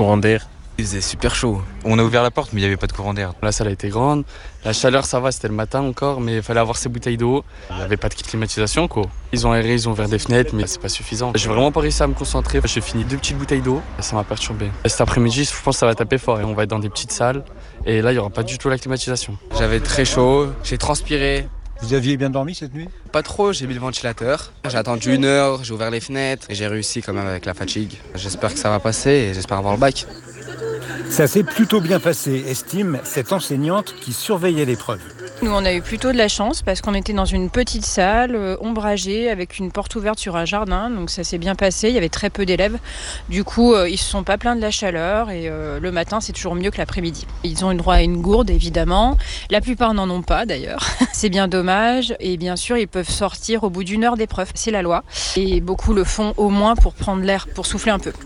courant d'air. Il faisait super chaud. On a ouvert la porte, mais il n'y avait pas de courant d'air. La salle a été grande. La chaleur, ça va, c'était le matin encore, mais il fallait avoir ses bouteilles d'eau. Il n'y avait pas de climatisation, quoi. Ils ont aéré, ils ont ouvert des fenêtres, mais c'est pas suffisant. J'ai vraiment pas réussi à me concentrer. J'ai fini 2 petites bouteilles d'eau. Ça m'a perturbé. Cet après-midi, je pense que ça va taper fort. Et on va être dans des petites salles. Et là, il n'y aura pas du tout la climatisation. J'avais très chaud, j'ai transpiré. Vous aviez bien dormi cette nuit ? Pas trop, j'ai mis le ventilateur. J'ai attendu 1 heure, j'ai ouvert les fenêtres et j'ai réussi quand même avec la fatigue. J'espère que ça va passer et j'espère avoir le bac. Ça s'est plutôt bien passé, estime cette enseignante qui surveillait l'épreuve. Nous, on a eu plutôt de la chance parce qu'on était dans une petite salle ombragée avec une porte ouverte sur un jardin. Donc ça s'est bien passé, il y avait très peu d'élèves. Du coup, ils ne se sont pas plaints de la chaleur et le matin, c'est toujours mieux que l'après-midi. Ils ont eu droit à une gourde, évidemment. La plupart n'en ont pas, d'ailleurs. C'est bien dommage. Et bien sûr, ils peuvent sortir au bout d'1 heure d'épreuve. C'est la loi. Et beaucoup le font au moins pour prendre l'air, pour souffler un peu.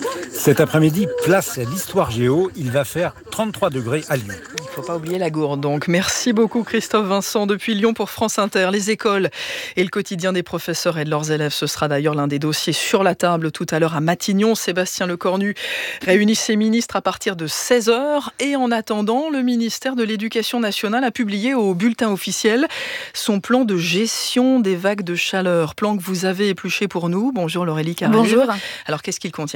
Cet après-midi, place l'histoire géo. Il va faire 33 degrés à Lyon. Il ne faut pas oublier la gourde. Donc, merci beaucoup Christophe Vincent depuis Lyon pour France Inter. Les écoles et le quotidien des professeurs et de leurs élèves, ce sera d'ailleurs l'un des dossiers sur la table tout à l'heure à Matignon. Sébastien Lecornu réunit ses ministres à partir de 16h. Et en attendant, le ministère de l'Éducation nationale a publié au bulletin officiel son plan de gestion des vagues de chaleur. Plan que vous avez épluché pour nous. Bonjour Laurélie Carré. Bonjour. Alors, qu'est-ce qu'il contient ?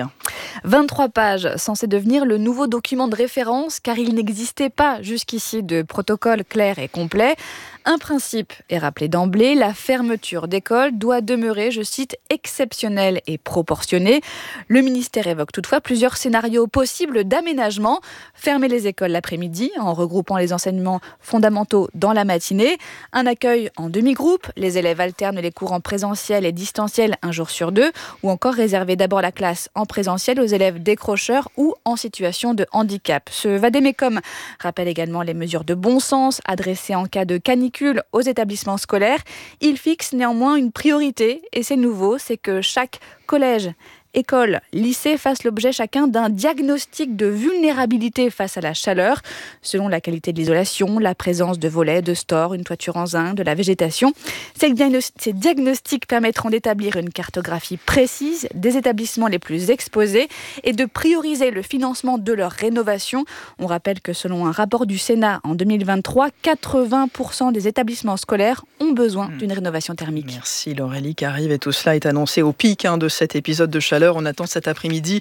23 pages, censé devenir le nouveau document de référence car il n'existait pas jusqu'ici de protocole clair et complet. Un principe est rappelé d'emblée, la fermeture d'écoles doit demeurer, je cite, exceptionnelle et proportionnée. Le ministère évoque toutefois plusieurs scénarios possibles d'aménagement. Fermer les écoles l'après-midi en regroupant les enseignements fondamentaux dans la matinée. Un accueil en demi-groupe, les élèves alternent les cours en présentiel et distanciel 1 jour sur 2, ou encore réserver d'abord la classe en présentiel aux élèves décrocheurs ou en situation de handicap. Ce Vademecum rappelle également les mesures de bon sens adressées en cas de canicule aux établissements scolaires. Il fixe néanmoins une priorité, et c'est nouveau, c'est que chaque collège, école, lycée fassent l'objet chacun d'un diagnostic de vulnérabilité face à la chaleur, selon la qualité de l'isolation, la présence de volets, de stores, une toiture en zinc, de la végétation. Ces diagnostics permettront d'établir une cartographie précise des établissements les plus exposés et de prioriser le financement de leur rénovation. On rappelle que selon un rapport du Sénat en 2023, 80% des établissements scolaires ont besoin d'une rénovation thermique. Merci Laurélie qui arrive, et tout cela est annoncé au pic de cet épisode de chaleur. On attend cet après-midi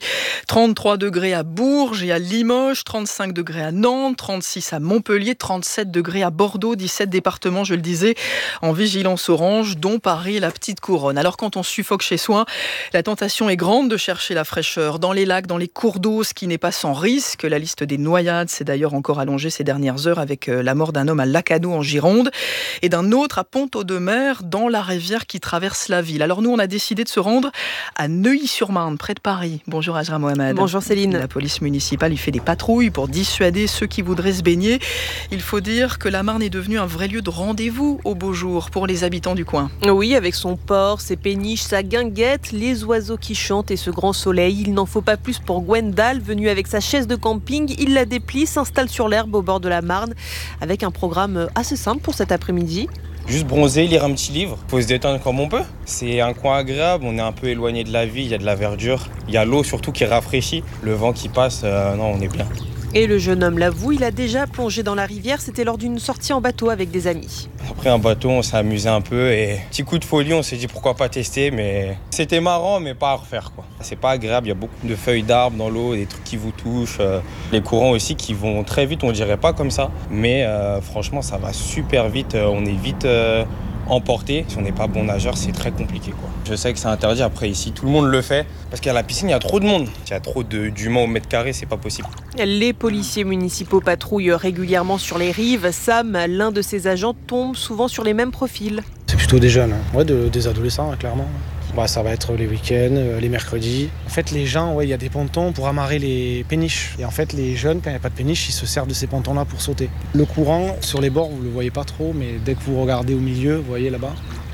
33 degrés à Bourges et à Limoges, 35 degrés à Nantes, 36 à Montpellier, 37 degrés à Bordeaux, 17 départements, je le disais, en vigilance orange, dont Paris et la petite couronne. Alors quand on suffoque chez soi, la tentation est grande de chercher la fraîcheur dans les lacs, dans les cours d'eau, ce qui n'est pas sans risque. La liste des noyades s'est d'ailleurs encore allongée ces dernières heures avec la mort d'un homme à Lacanau en Gironde et d'un autre à Pont-Audemer dans la rivière qui traverse la ville. Alors nous, on a décidé de se rendre à Neuilly-sur-Marne, près de Paris. Bonjour Ajra Mohamed. Bonjour Céline. La police municipale y fait des patrouilles pour dissuader ceux qui voudraient se baigner. Il faut dire que la Marne est devenue un vrai lieu de rendez-vous au beau jour pour les habitants du coin. Oui, avec son port, ses péniches, sa guinguette, les oiseaux qui chantent et ce grand soleil. Il n'en faut pas plus pour Gwendal, venue avec sa chaise de camping. Il la déplie, s'installe sur l'herbe au bord de la Marne avec un programme assez simple pour cet après-midi. Juste bronzer, lire un petit livre, faut se détendre comme on peut. C'est un coin agréable, on est un peu éloigné de la vie, il y a de la verdure, il y a l'eau surtout qui rafraîchit, le vent qui passe, non on est bien. Et le jeune homme l'avoue, il a déjà plongé dans la rivière, c'était lors d'une sortie en bateau avec des amis. Après un bateau, on s'est amusé un peu et petit coup de folie, on s'est dit pourquoi pas tester, mais c'était marrant mais pas à refaire quoi. C'est pas agréable, il y a beaucoup de feuilles d'arbres dans l'eau, des trucs qui vous touchent, les courants aussi qui vont très vite, on dirait pas comme ça, mais franchement ça va super vite, on est vite emporté. Si on n'est pas bon nageur, c'est très compliqué quoi. Je sais que c'est interdit, après ici tout le monde le fait, parce qu'à la piscine il y a trop de monde, il y a trop d'humains au mètre carré, c'est pas possible. Les policiers municipaux patrouillent régulièrement sur les rives. Sam, l'un de ces agents, tombe souvent sur les mêmes profils. C'est plutôt des jeunes, des adolescents clairement. Ça va être les week-ends, les mercredis. En fait, les gens, il y a des pontons pour amarrer les péniches. Et en fait, les jeunes, quand il n'y a pas de péniche, ils se servent de ces pontons-là pour sauter. Le courant, sur les bords, vous ne le voyez pas trop, mais dès que vous regardez au milieu, vous voyez là-bas,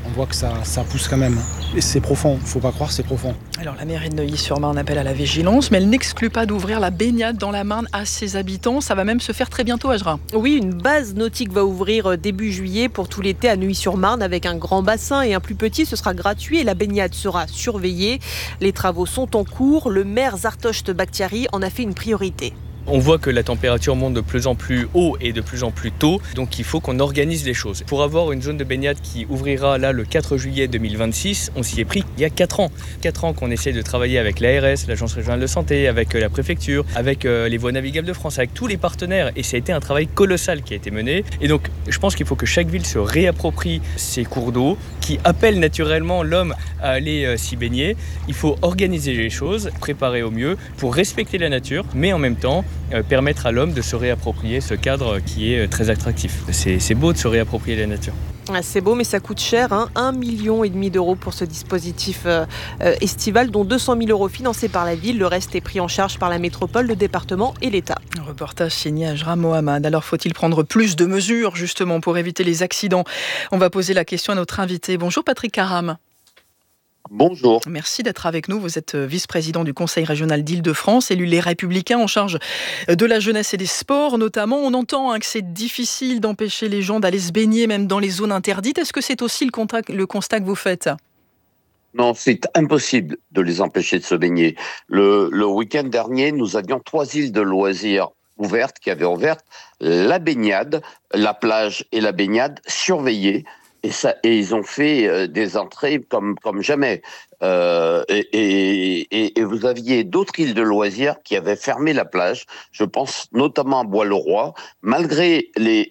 On voit que ça pousse quand même. Et c'est profond, faut pas croire, c'est profond. Alors la mairie de Neuilly-sur-Marne appelle à la vigilance, mais elle n'exclut pas d'ouvrir la baignade dans la Marne à ses habitants. Ça va même se faire très bientôt, Ajra. Oui, une base nautique va ouvrir début juillet pour tout l'été à Neuilly-sur-Marne avec un grand bassin et un plus petit. Ce sera gratuit et la baignade sera surveillée. Les travaux sont en cours. Le maire Zartocht Bakhtiari en a fait une priorité. On voit que la température monte de plus en plus haut et de plus en plus tôt, donc il faut qu'on organise les choses. Pour avoir une zone de baignade qui ouvrira là le 4 juillet 2026, on s'y est pris il y a 4 ans. 4 ans qu'on essaie de travailler avec l'ARS, l'Agence régionale de santé, avec la préfecture, avec les voies navigables de France, avec tous les partenaires. Et ça a été un travail colossal qui a été mené. Et donc je pense qu'il faut que chaque ville se réapproprie ces cours d'eau qui appellent naturellement l'homme à aller s'y baigner. Il faut organiser les choses, préparer au mieux pour respecter la nature, mais en même temps permettre à l'homme de se réapproprier ce cadre qui est très attractif. C'est beau de se réapproprier la nature. C'est beau, mais ça coûte cher, 1,5 million d'euros pour ce dispositif estival, dont 200 000 euros financés par la ville. Le reste est pris en charge par la métropole, le département et l'État. Un reportage signé Ajra Mohamed. Alors faut-il prendre plus de mesures justement pour éviter les accidents? On va poser la question à notre invité. Bonjour Patrick Caram. Bonjour. Merci d'être avec nous. Vous êtes vice-président du Conseil régional d'Île-de-France, élu Les Républicains en charge de la jeunesse et des sports notamment. On entend que c'est difficile d'empêcher les gens d'aller se baigner même dans les zones interdites. Est-ce que c'est aussi le constat que vous faites ? Non, c'est impossible de les empêcher de se baigner. Le week-end dernier, nous avions 3 îles de loisirs ouvertes qui avaient ouvert la baignade, la plage et la baignade surveillées. Et ils ont fait des entrées comme jamais. Et vous aviez d'autres îles de loisirs qui avaient fermé la plage. Je pense notamment à Bois-le-Roi. Malgré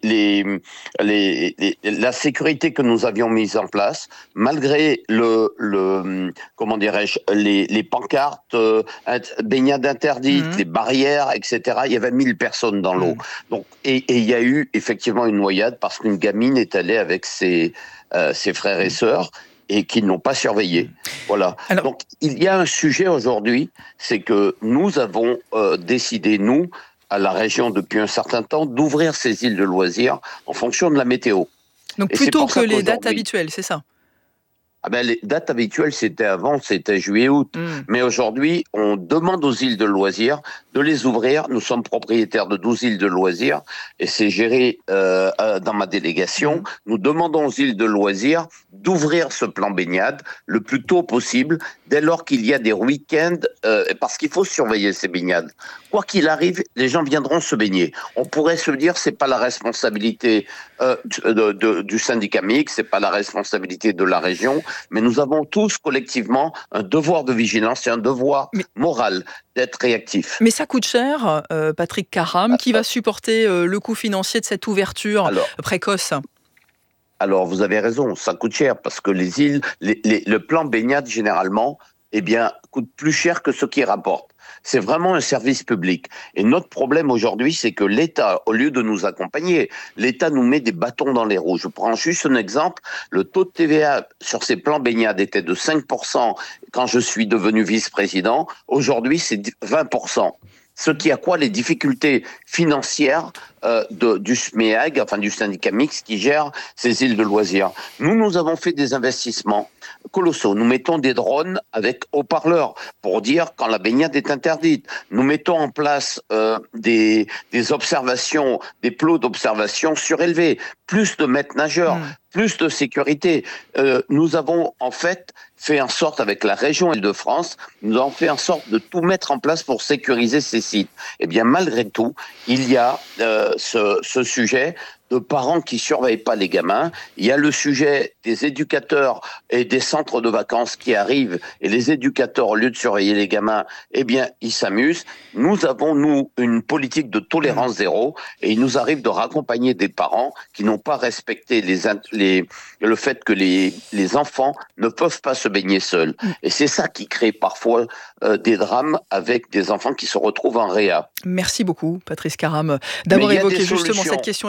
la sécurité que nous avions mise en place, malgré comment dirais-je, les pancartes, baignade interdite, les barrières, etc. Il y avait 1000 personnes dans l'eau. Donc, et il y a eu effectivement une noyade parce qu'une gamine est allée avec ses frères et sœurs et qui n'ont pas surveillé. Voilà. Alors, donc, il y a un sujet aujourd'hui, c'est que nous avons décidé, nous, à la région depuis un certain temps, d'ouvrir ces îles de loisirs en fonction de la météo. Donc plutôt que les dates habituelles, c'est ça ? Les dates habituelles, c'était juillet-août. Mais aujourd'hui, on demande aux îles de loisirs de les ouvrir. Nous sommes propriétaires de 12 îles de loisirs et c'est géré dans ma délégation. Nous demandons aux îles de loisirs d'ouvrir ce plan baignade le plus tôt possible, dès lors qu'il y a des week-ends, parce qu'il faut surveiller ces baignades. Quoi qu'il arrive, les gens viendront se baigner. On pourrait se dire, c'est pas la responsabilité du syndicat mixte, c'est pas la responsabilité de la région, mais nous avons tous collectivement un devoir de vigilance et un devoir moral d'être réactifs. Mais ça coûte cher, Patrick Caram. Qui va supporter le coût financier de cette ouverture précoce ? Alors, vous avez raison, ça coûte cher parce que les îles, le plan baignade généralement, coûte plus cher que ce qui rapporte. C'est vraiment un service public. Et notre problème aujourd'hui, c'est que l'État, au lieu de nous accompagner, l'État nous met des bâtons dans les roues. Je prends juste un exemple. Le taux de TVA sur ces plans baignade était de 5% quand je suis devenu vice-président. Aujourd'hui, c'est 20%. Ce qui a quoi les difficultés financières du SMEAG, enfin du syndicat mixte qui gère ces îles de loisirs. Nous avons fait des investissements colossaux. Nous mettons des drones avec haut-parleurs pour dire quand la baignade est interdite. Nous mettons en place des observations, des plots d'observation surélevés, plus de maîtres nageurs, plus de sécurité. Nous avons en fait fait en sorte, avec la région Île-de-France, nous avons fait en sorte de tout mettre en place pour sécuriser ces sites. Eh bien, malgré tout, il y a ce sujet de parents qui surveillent pas les gamins. Il y a le sujet des éducateurs et des centres de vacances qui arrivent et les éducateurs, au lieu de surveiller les gamins, eh bien, ils s'amusent. Nous avons, nous, une politique de tolérance zéro et il nous arrive de raccompagner des parents qui n'ont pas respecté le fait que les enfants ne peuvent pas se baigner seuls. Et c'est ça qui crée parfois des drames avec des enfants qui se retrouvent en réa. Merci beaucoup, Patrice Caram, d'avoir évoqué justement cette question essentielle.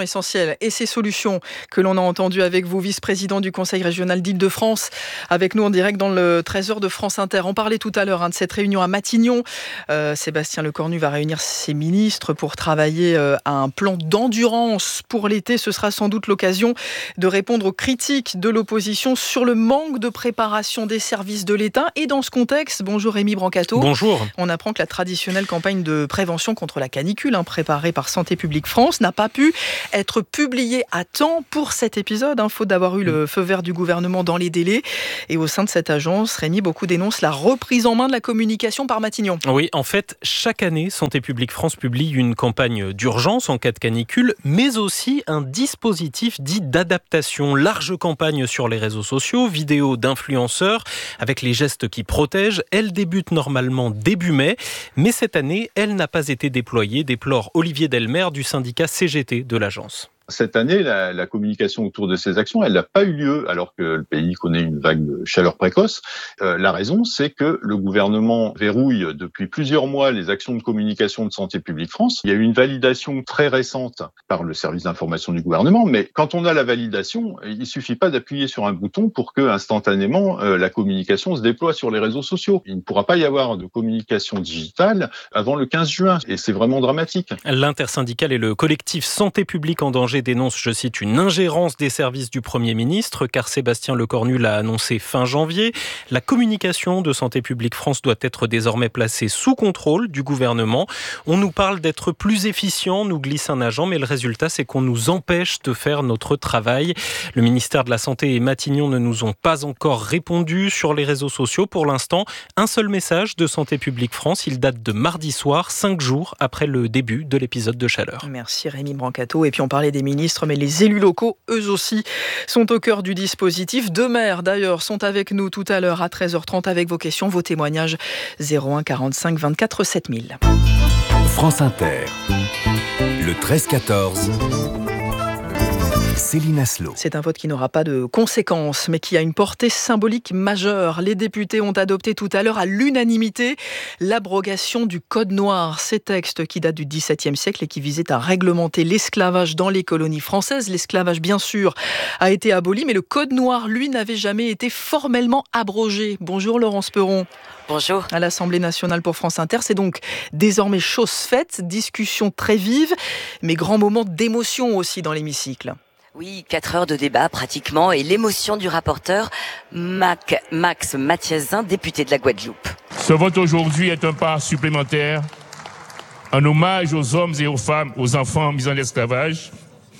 modèle et ses solutions que l'on a entendu avec vous, vice-président du Conseil régional d'Île-de-France, avec nous en direct dans le 13h de France Inter. On parlait tout à l'heure de cette réunion à Matignon. Sébastien Lecornu va réunir ses ministres pour travailler à un plan d'endurance pour l'été. Ce sera sans doute l'occasion de répondre aux critiques de l'opposition sur le manque de préparation des services de l'État. Et dans ce contexte, bonjour Rémi Brancato. Bonjour. On apprend que la traditionnelle campagne de prévention contre la canicule, préparée par Santé publique France, n'a pas pu être publiée à temps pour cet épisode, faute d'avoir eu le feu vert du gouvernement dans les délais. Et au sein de cette agence, Rémi, beaucoup dénoncent la reprise en main de la communication par Matignon. Oui, en fait, chaque année, Santé publique France publie une campagne d'urgence en cas de canicule, mais aussi un dispositif dit d'adaptation. Large campagne sur les réseaux sociaux, vidéos d'influenceurs avec les gestes qui protègent. Elle débute normalement début mai, mais cette année, elle n'a pas été déployée, déplore Olivier Delmer du syndicat CGT de l'agence. Cette année, la communication autour de ces actions, elle n'a pas eu lieu alors que le pays connaît une vague de chaleur précoce. La raison, c'est que le gouvernement verrouille depuis plusieurs mois les actions de communication de Santé publique France. Il y a eu une validation très récente par le service d'information du gouvernement, mais quand on a la validation, il suffit pas d'appuyer sur un bouton pour que instantanément la communication se déploie sur les réseaux sociaux. Il ne pourra pas y avoir de communication digitale avant le 15 juin et c'est vraiment dramatique. L'intersyndicale et le collectif Santé publique en danger dénonce, je cite, une ingérence des services du Premier ministre, car Sébastien Lecornu l'a annoncé fin janvier. La communication de Santé publique France doit être désormais placée sous contrôle du gouvernement. On nous parle d'être plus efficient, nous glisse un agent, mais le résultat, c'est qu'on nous empêche de faire notre travail. Le ministère de la Santé et Matignon ne nous ont pas encore répondu sur les réseaux sociaux. Pour l'instant, un seul message de Santé publique France. Il date de mardi soir, 5 jours après le début de l'épisode de chaleur. Merci Rémi Brancato. Et puis on parlait des ministres, mais les élus locaux, eux aussi, sont au cœur du dispositif. 2 maires, d'ailleurs, sont avec nous tout à l'heure à 13h30 avec vos questions, vos témoignages. 01 45 24 7000. France Inter, le 13-14. Céline Aslo. C'est un vote qui n'aura pas de conséquences, mais qui a une portée symbolique majeure. Les députés ont adopté tout à l'heure à l'unanimité l'abrogation du Code noir. Ces textes qui datent du XVIIe siècle et qui visaient à réglementer l'esclavage dans les colonies françaises. L'esclavage, bien sûr, a été aboli, mais le Code noir, lui, n'avait jamais été formellement abrogé. Bonjour Laurence Perron. Bonjour. À l'Assemblée nationale pour France Inter, c'est donc désormais chose faite, discussion très vive, mais grand moment d'émotion aussi dans l'hémicycle. Oui, 4 heures de débat pratiquement et l'émotion du rapporteur Max Mathiasin, député de la Guadeloupe. Ce vote aujourd'hui est un pas supplémentaire, un hommage aux hommes et aux femmes, aux enfants mis en esclavage,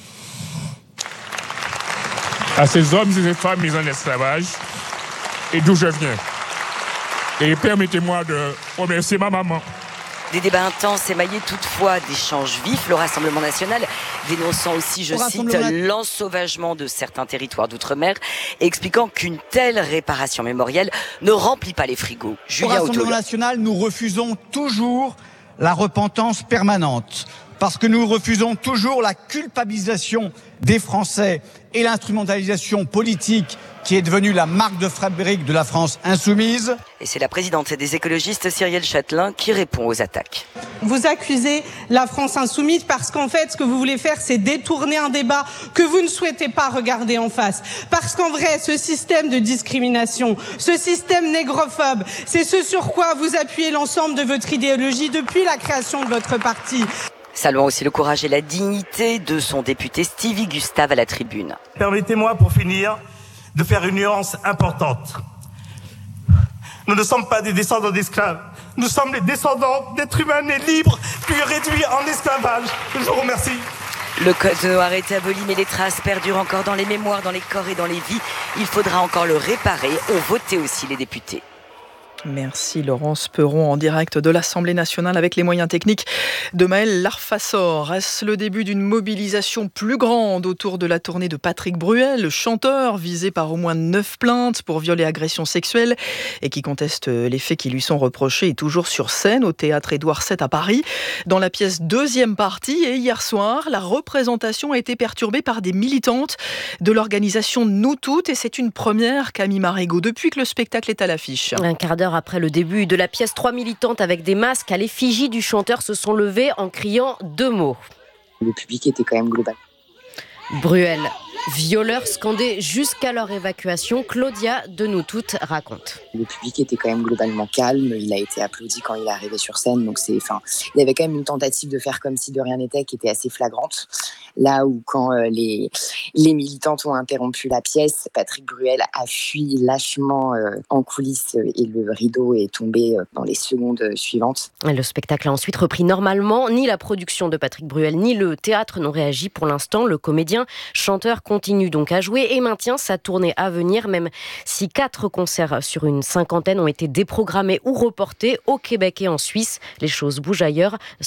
à ces hommes et ces femmes mis en esclavage et d'où je viens. Et permettez-moi de remercier ma maman. Des débats intenses émaillés toutefois d'échanges vifs, le Rassemblement national dénonçant aussi, je cite, l'ensauvagement de certains territoires d'outre-mer et expliquant qu'une telle réparation mémorielle ne remplit pas les frigos. Au Rassemblement national, nous refusons toujours la repentance permanente parce que nous refusons toujours la culpabilisation des Français et l'instrumentalisation politique qui est devenue la marque de fabrique de la France insoumise. Et c'est la présidente des écologistes, Cyrielle Châtelain, qui répond aux attaques. Vous accusez la France insoumise parce qu'en fait, ce que vous voulez faire, c'est détourner un débat que vous ne souhaitez pas regarder en face. Parce qu'en vrai, ce système de discrimination, ce système négrophobe, c'est ce sur quoi vous appuyez l'ensemble de votre idéologie depuis la création de votre parti. Saluant aussi le courage et la dignité de son député Stevie Gustave à la tribune. Permettez-moi pour finir de faire une nuance importante. Nous ne sommes pas des descendants d'esclaves. Nous sommes les descendants d'êtres humains nés libres, puis réduits en esclavage. Je vous remercie. Le Code noir est aboli, mais les traces perdurent encore dans les mémoires, dans les corps et dans les vies. Il faudra encore le réparer. Ont voté aussi les députés. Merci Laurence Perron en direct de l'Assemblée nationale avec les moyens techniques de Maël Larfassor. Est-ce le début d'une mobilisation plus grande autour de la tournée de Patrick Bruel, le chanteur visé par au moins 9 plaintes pour viol et agression sexuelle et qui conteste les faits qui lui sont reprochés et toujours sur scène au théâtre Édouard VII à Paris. Dans la pièce deuxième partie et hier soir, la représentation a été perturbée par des militantes de l'organisation Nous Toutes et c'est une première, Camille Marigot, depuis que le spectacle est à l'affiche. Un quart d'heure après le début de la pièce, 3 militantes avec des masques à l'effigie du chanteur se sont levées en criant 2 mots. Le public était quand même global. Bruel. Violeurs scandés jusqu'à leur évacuation, Claudia de Nous Toutes raconte. Le public était quand même globalement calme, il a été applaudi quand il est arrivé sur scène, donc il y avait quand même une tentative de faire comme si de rien n'était qui était assez flagrante. Là où quand les militantes ont interrompu la pièce, Patrick Bruel a fui lâchement en coulisses et le rideau est tombé dans les secondes suivantes. Le spectacle a ensuite repris normalement. Ni la production de Patrick Bruel ni le théâtre n'ont réagi pour l'instant. Le comédien, chanteur, continue donc à jouer et maintient sa tournée à venir, même si 4 concerts sur une 50aine ont été déprogrammés ou reportés au Québec et en Suisse. Les choses bougent ailleurs.